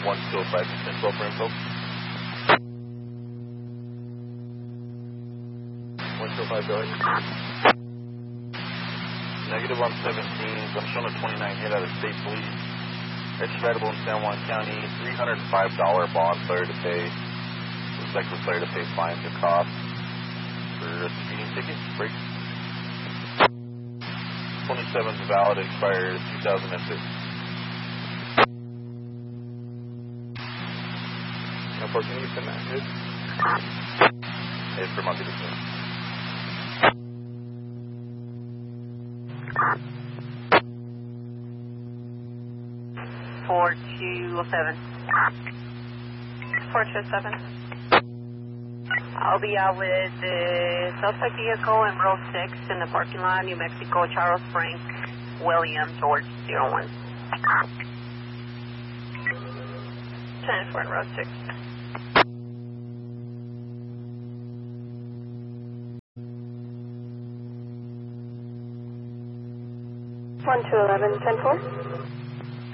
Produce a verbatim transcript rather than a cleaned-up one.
one two oh five, ten twelve for info. one two oh five, go ahead. Negative on seventeen, I'm showing a twenty-nine hit out of state police. Extradable in San Juan County, three hundred five dollars bond player to pay. Looks like the player to pay fines or costs for a speeding ticket. Break. twenty-seven is valid, expired two thousand six. No parking in that hit. It's for Monday the same. four two seven. four two seven. I'll be out with the suspect vehicle in row six in the parking lot, New Mexico, Charles Frank, William, George, zero one. ten four in row six. one two eleven, ten four.